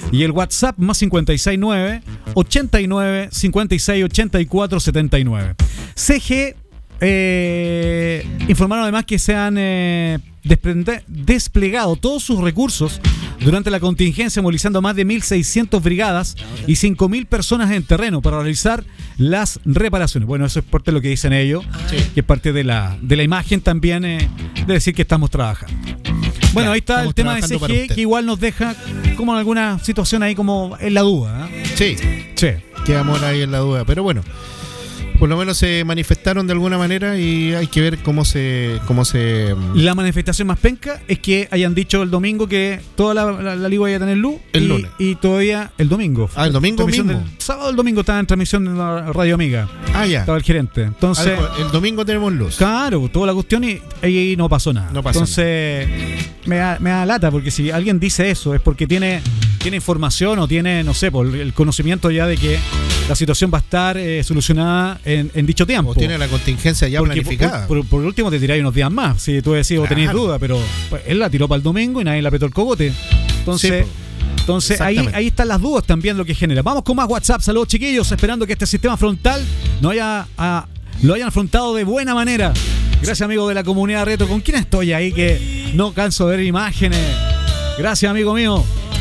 Y el WhatsApp más 569 89 56 84 79. CG informaron además que se han desplegado todos sus recursos durante la contingencia, movilizando más de 1.600 brigadas y 5.000 personas en terreno para realizar las reparaciones. Bueno, eso es parte de lo que dicen ellos, sí, que es parte de la imagen también de decir que estamos trabajando. Bueno, ahí está el tema de CG, que igual nos deja como en alguna situación ahí como en la duda, ¿eh? Sí, sí, quedamos ahí en la duda, pero bueno, por lo menos se manifestaron de alguna manera y hay que ver cómo se... La manifestación más penca es que hayan dicho el domingo que toda la liga iba a tener luz el lunes. Y todavía el domingo. El domingo mismo. Sábado el domingo estaba en transmisión en la Radio Amiga. Ya. Estaba el gerente. Entonces, el domingo tenemos luz. Claro, toda la cuestión y ahí no pasó nada. Entonces, me da lata porque si alguien dice eso es porque tiene información o tiene, no sé, por el conocimiento ya de que la situación va a estar solucionada en dicho tiempo. O tiene la contingencia ya planificada. Por último te tiráis unos días más, si tú decís o tenéis duda, pero pues, él la tiró para el domingo y nadie le apretó el cogote. Entonces ahí están las dudas también lo que genera. Vamos con más WhatsApp. Saludos, chiquillos, esperando que este sistema frontal lo hayan afrontado de buena manera. Gracias, amigo de la comunidad retro. ¿Con quién estoy ahí que no canso de ver imágenes? Gracias, amigo mío.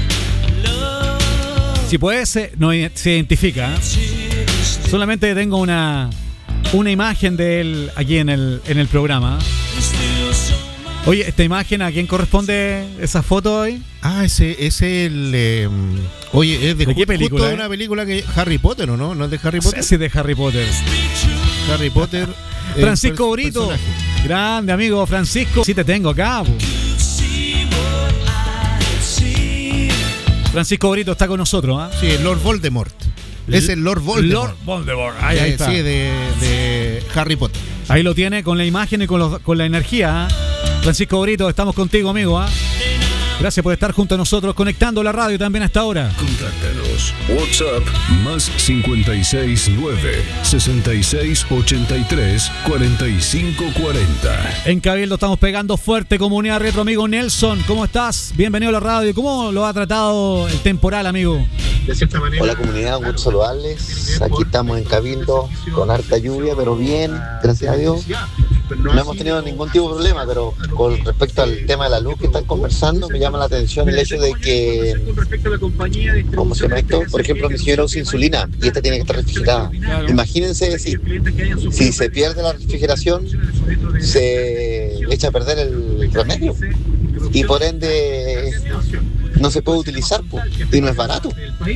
Si puede, se identifica, ¿eh? Solamente tengo una imagen de él aquí en el programa. Oye, esta imagen, ¿a quién corresponde esa foto hoy? Ese es el... oye, es ¿de qué película? Justo de una película que... Harry Potter, ¿o no? ¿No es de Harry Potter? Sí, de Harry Potter. Harry Potter. Francisco Brito. Grande, amigo Francisco. Sí te tengo acá, po. Francisco Brito está con nosotros, ¿ah? Sí, el Lord Voldemort. Es el Lord Voldemort. Lord Voldemort. Ahí está. Sí, de Harry Potter. Ahí lo tiene con la imagen y con la energía, ¿eh? Francisco Brito, estamos contigo, amigo, ¿eh? Gracias por estar junto a nosotros, conectando la radio también a esta hora. Contáctanos. WhatsApp más 569 66 83 45 40. En Cabildo estamos pegando fuerte. Comunidad Retro, amigo Nelson, ¿cómo estás? Bienvenido a la radio. ¿Cómo lo ha tratado el temporal, amigo? De cierta manera. Hola, comunidad, un gusto saludarles. Aquí estamos en Cabildo con harta lluvia, pero bien, gracias a Dios. No hemos tenido ningún tipo de problema, pero con respecto al tema de la luz que están conversando, me llama la atención el hecho de que, ¿cómo se llama esto? Por ejemplo, mi señora usa insulina y esta tiene que estar refrigerada. Imagínense si se pierde la refrigeración, se echa a perder el remedio y por ende no se puede utilizar, y no es barato.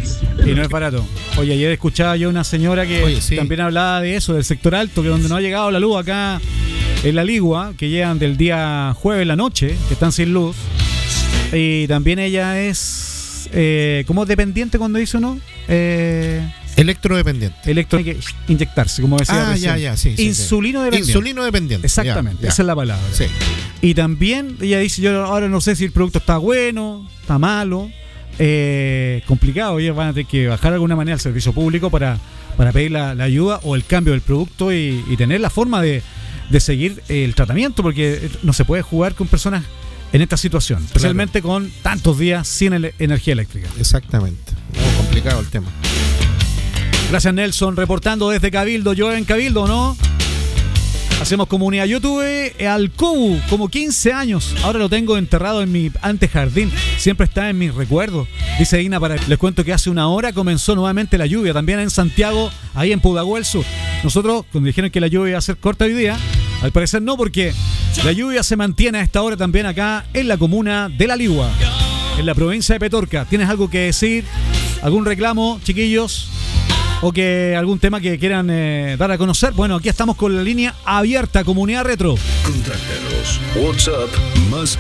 Oye, ayer escuchaba yo una señora que también hablaba de eso, del sector alto, que donde no ha llegado la luz acá en la Ligua, que llegan del día jueves en la noche, que están sin luz. Y también ella es como dependiente cuando dice uno. Electrodependiente. Hay que inyectarse, como decía recién. Sí. Insulino dependiente. Insulino dependiente. Exactamente, esa es la palabra. Sí. Y también ella dice, yo ahora no sé si el producto está bueno, está malo, complicado. Ellos van a tener que bajar de alguna manera al servicio público para pedir la ayuda o el cambio del producto y tener la forma de seguir el tratamiento, porque no se puede jugar con personas en esta situación, especialmente con tantos días sin energía eléctrica. Exactamente. Muy complicado el tema. Gracias, Nelson, reportando desde Cabildo. Yo en Cabildo, ¿no? Hacemos comunidad. Yo tuve al Cobu como 15 años. Ahora lo tengo enterrado en mi antejardín. Siempre está en mis recuerdos. Dice Igna, les cuento que hace una hora comenzó nuevamente la lluvia. También en Santiago, ahí en Pudahuel Sur. Nosotros, cuando dijeron que la lluvia iba a ser corta hoy día, al parecer no, porque la lluvia se mantiene a esta hora también acá en la comuna de La Ligua, en la provincia de Petorca. ¿Tienes algo que decir? ¿Algún reclamo, chiquillos? ¿O que algún tema que quieran dar a conocer? Bueno, aquí estamos con la línea abierta, Comunidad Retro. Contáctanos. WhatsApp más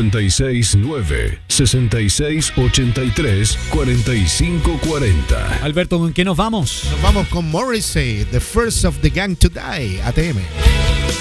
569 66 83 45 40. Alberto, ¿con qué nos vamos? Nos vamos con Morrissey, The First of the Gang to Die, ATM.